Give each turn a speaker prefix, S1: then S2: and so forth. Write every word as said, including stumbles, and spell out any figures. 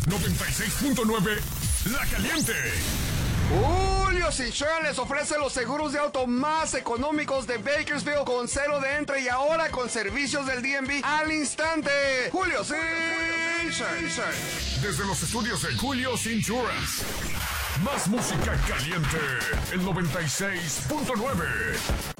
S1: noventa y seis punto nueve La Caliente.
S2: Julio Sinchón les ofrece los seguros de auto más económicos de Bakersfield con cero de entre y ahora con servicios del D M V al instante. Julio Sinchón.
S1: Desde los estudios de Julio's Insurance. Más música caliente. El noventa y seis punto nueve.